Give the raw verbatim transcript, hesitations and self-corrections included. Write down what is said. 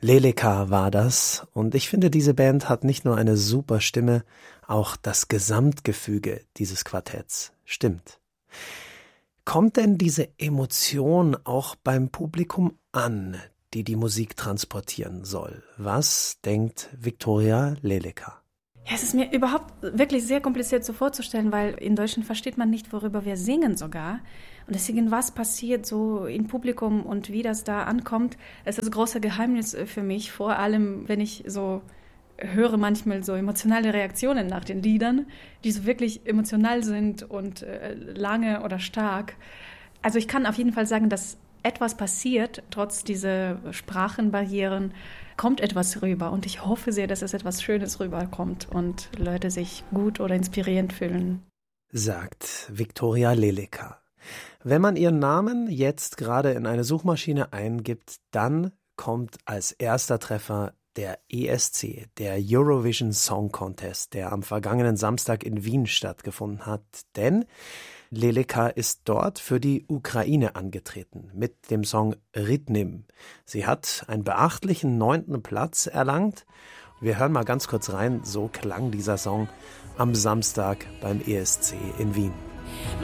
Leleka war das, und ich finde, diese Band hat nicht nur eine super Stimme, auch das Gesamtgefüge dieses Quartetts stimmt. Kommt denn diese Emotion auch beim Publikum an, die die Musik transportieren soll? Was denkt Viktoria Leleka? Ja, es ist mir überhaupt wirklich sehr kompliziert so vorzustellen, weil in Deutschland versteht man nicht, worüber wir singen sogar. Und deswegen, was passiert so im Publikum und wie das da ankommt, ist das große Geheimnis für mich. Vor allem, wenn ich so höre manchmal so emotionale Reaktionen nach den Liedern, die so wirklich emotional sind und äh, lange oder stark. Also ich kann auf jeden Fall sagen, dass etwas passiert, trotz dieser Sprachenbarrieren, kommt etwas rüber. Und ich hoffe sehr, dass es etwas Schönes rüberkommt und Leute sich gut oder inspirierend fühlen. Sagt Viktoria Leleka. Wenn man ihren Namen jetzt gerade in eine Suchmaschine eingibt, dann kommt als erster Treffer der E S C, der Eurovision Song Contest, der am vergangenen Samstag in Wien stattgefunden hat. Denn Leleka ist dort für die Ukraine angetreten mit dem Song Rytmim. Sie hat einen beachtlichen neunten Platz erlangt. Wir hören mal ganz kurz rein, so klang dieser Song am Samstag beim E S C in Wien.